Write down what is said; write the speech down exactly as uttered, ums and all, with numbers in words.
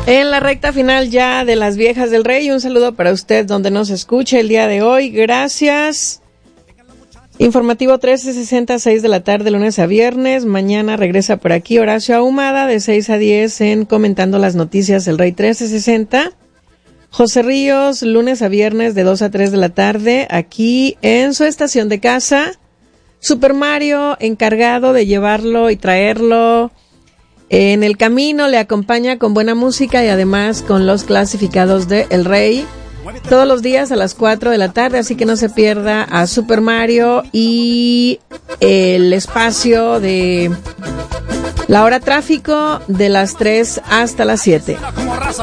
En la recta final ya de Las Viejas del Rey, un saludo para usted donde nos escuche el día de hoy. Gracias. Informativo trece sesenta, seis de la tarde, lunes a viernes. Mañana regresa por aquí Horacio Ahumada de seis a diez en Comentando las Noticias del Rey trece sesenta. José Ríos, lunes a viernes de dos a tres de la tarde, aquí en su estación de casa. Super Mario, encargado de llevarlo y traerlo en el camino, le acompaña con buena música y además con los clasificados de El Rey. Todos los días a las cuatro de la tarde, así que no se pierda a Super Mario y el espacio de la hora tráfico de las tres hasta las siete.